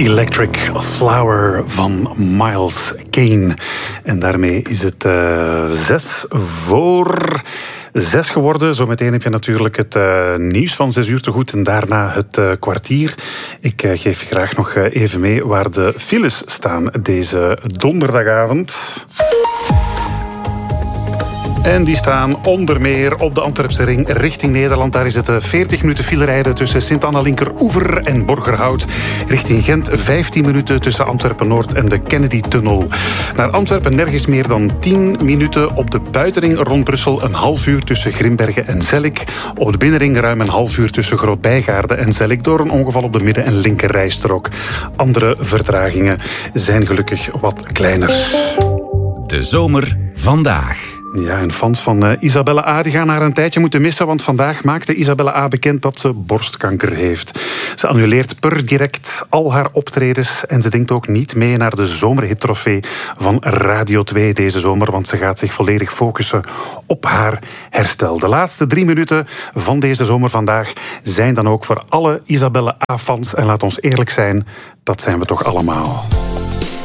Electric Flower van Miles Kane. En daarmee is het 6:06 geworden. Zometeen heb je natuurlijk het nieuws van 6 uur te goed en daarna het kwartier. Ik geef je graag nog even mee waar de files staan deze donderdagavond. En die staan onder meer op de Antwerpse ring richting Nederland. Daar is het 40 minuten file rijden tussen Sint-Anna-Linkeroever en Borgerhout. Richting Gent 15 minuten tussen Antwerpen-Noord en de Kennedy-tunnel. Naar Antwerpen nergens meer dan 10 minuten. Op de buitenring rond Brussel een half uur tussen Grimbergen en Zellik. Op de binnenring ruim een half uur tussen Groot-Bijgaarde en Zellik door een ongeval op de midden- en linkerrijstrook. Andere vertragingen zijn gelukkig wat kleiner. De zomer vandaag. Ja, en fans van Isabelle A. die gaan haar een tijdje moeten missen, want vandaag maakte Isabelle A. bekend dat ze borstkanker heeft. Ze annuleert per direct al haar optredens en ze denkt ook niet mee naar de zomerhittrofee van Radio 2 deze zomer, want ze gaat zich volledig focussen op haar herstel. De laatste 3 minuten van deze zomer vandaag zijn dan ook voor alle Isabelle A.-fans, en laat ons eerlijk zijn, dat zijn we toch allemaal.